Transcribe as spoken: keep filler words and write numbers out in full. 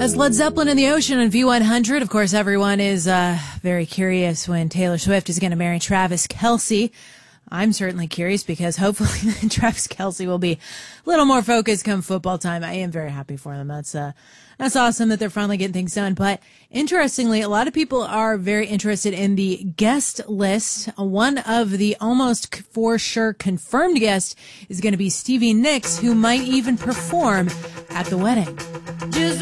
That's Led Zeppelin in the Ocean on V one hundred. Of course, everyone is uh, very curious when Taylor Swift is going to marry Travis Kelce. I'm certainly curious because hopefully Travis Kelce will be a little more focused come football time. I am very happy for them. That's uh, that's awesome that they're finally getting things done. But interestingly, a lot of people are very interested in the guest list. One of the almost for sure confirmed guests is going to be Stevie Nicks, who might even perform at the wedding.